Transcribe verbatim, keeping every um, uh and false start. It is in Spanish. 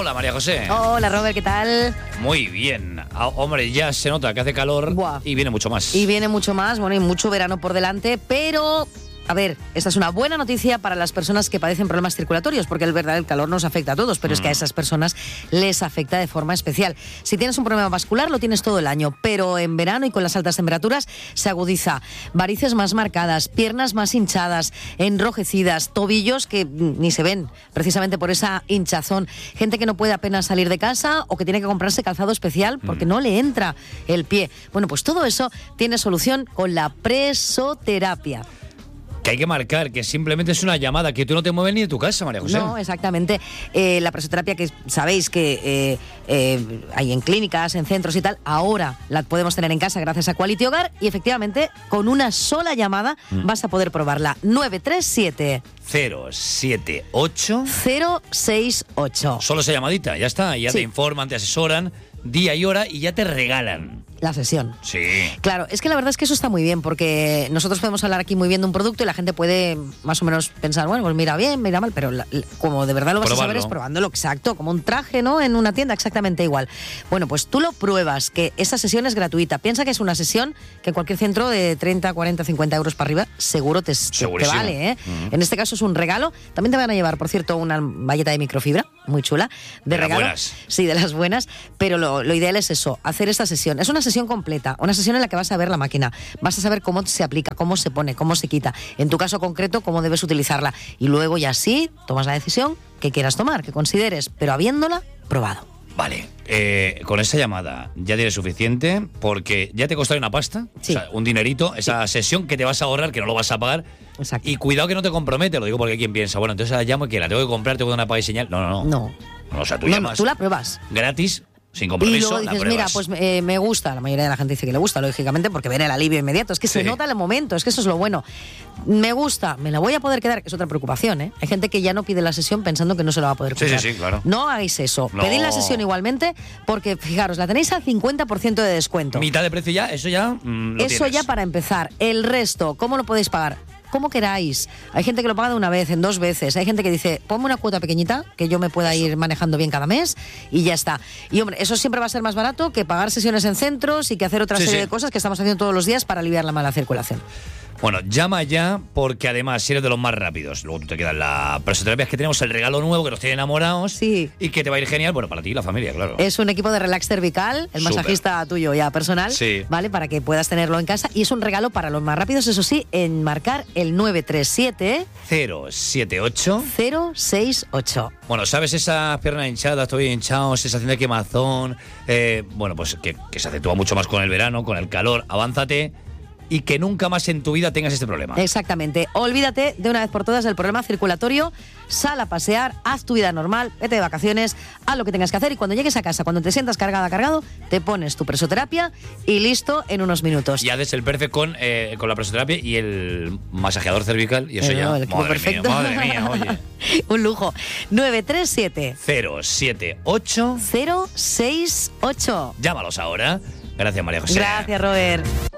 Hola, María José. Hola, Robert, ¿qué tal? Muy bien. Ah, hombre, ya se nota que hace calor. Buah. Y viene mucho más. Y viene mucho más, bueno, y mucho verano por delante, pero... A ver, esta es una buena noticia para las personas que padecen problemas circulatorios, porque el verdad el calor nos afecta a todos, pero mm. es que a esas personas les afecta de forma especial. Si tienes un problema vascular, lo tienes todo el año, pero en verano y con las altas temperaturas se agudiza. Varices más marcadas, piernas más hinchadas, enrojecidas, tobillos que ni se ven precisamente por esa hinchazón. Gente que no puede apenas salir de casa o que tiene que comprarse calzado especial porque mm. no le entra el pie. Bueno, pues todo eso tiene solución con la presoterapia. Que hay que marcar que simplemente es una llamada, que tú no te mueves ni de tu casa, María José. No, exactamente. Eh, la presoterapia que sabéis que eh, eh, hay en clínicas, en centros y tal, ahora la podemos tener en casa gracias a Quality Hogar y efectivamente con una sola llamada mm. vas a poder probarla. nueve tres siete cero siete ocho cero seis ocho. Solo esa llamadita, ya está. Ya sí. Te informan, te asesoran, día y hora y ya te regalan la sesión. Sí. Claro, es que la verdad es que eso está muy bien, porque nosotros podemos hablar aquí muy bien de un producto y la gente puede más o menos pensar, bueno, pues mira bien, mira mal, pero la, la, como de verdad lo vas Probarlo. a saber es probándolo, exacto, como un traje, ¿no? En una tienda, exactamente igual. Bueno, pues tú lo pruebas, que esa sesión es gratuita. Piensa que es una sesión que en cualquier centro de treinta, cuarenta, cincuenta euros para arriba seguro te, te, te vale, ¿eh? Uh-huh. En este caso es un regalo. También te van a llevar, por cierto, una valleta de microfibra, muy chula, de, de regalo. Las buenas. Sí, de las buenas, pero lo, lo ideal es eso, hacer esta sesión. Es una sesión completa, una sesión en la que vas a ver la máquina, vas a saber cómo se aplica, cómo se pone, cómo se quita, en tu caso concreto, cómo debes utilizarla. Y luego ya sí, tomas la decisión que quieras tomar, que consideres, pero habiéndola probado. Vale, eh, con esa llamada ya tienes suficiente, porque ya te costará una pasta, sí. o sea, un dinerito, esa sí. sesión que te vas a ahorrar, que no lo vas a pagar. Exacto. Y cuidado que no te compromete, lo digo porque hay quien piensa, bueno, entonces la llamo y que la tengo que comprar, tengo que dar una paga y señal. No, no, no. No. no o sea, tú no, llamas. No, tú la pruebas. Gratis. Sin compromiso, y luego dices, mira, pues eh, me gusta, la mayoría de la gente dice que le gusta, lógicamente, porque ven el alivio inmediato, es que sí. se nota en el momento, es que eso es lo bueno. Me gusta, me la voy a poder quedar, que es otra preocupación, ¿eh? Hay gente que ya no pide la sesión pensando que no se la va a poder comprar. Sí, sí, sí, claro. No hagáis eso, no. Pedid la sesión igualmente, porque fijaros, la tenéis al cincuenta por ciento de descuento. Mitad de precio ya, eso ya mm, lo Eso tienes. ya para empezar. El resto, ¿cómo lo podéis pagar? Como queráis. Hay gente que lo paga de una vez, en dos veces. Hay gente que dice, ponme una cuota pequeñita, que yo me pueda ir manejando bien cada mes y ya está. Y hombre, eso siempre va a ser más barato que pagar sesiones en centros y que hacer otra sí, serie sí. de cosas que estamos haciendo todos los días para aliviar la mala circulación. Bueno, llama ya, porque además, si eres de los más rápidos, luego tú te quedas la presoterapia, es que tenemos el regalo nuevo que nos tiene enamorados sí. y que te va a ir genial, bueno, para ti y la familia, claro. Es un equipo de relax cervical, el masajista Super. tuyo ya personal, sí. ¿vale? Para que puedas tenerlo en casa. Y es un regalo para los más rápidos, eso sí, en marcar el nueve tres siete cero siete ocho cero seis ocho. Bueno, ¿sabes esas piernas hinchadas, estoy hinchado, sensación de quemazón? Eh, bueno, pues que, que se acentúa mucho más con el verano, con el calor. Avánzate y que nunca más en tu vida tengas este problema. Exactamente. Olvídate de una vez por todas del problema circulatorio. Sal a pasear, haz tu vida normal, vete de vacaciones, haz lo que tengas que hacer y cuando llegues a casa, cuando te sientas cargada, cargado, te pones tu presoterapia y listo en unos minutos. Y haces el perfect con, eh, con la presoterapia y el masajeador cervical y eso Pero, ya, el madre perfecto. mía, madre mía, oye. Un lujo. nueve tres siete cero siete ocho cero seis ocho. Llámalos ahora. Gracias, María José. Gracias, Robert.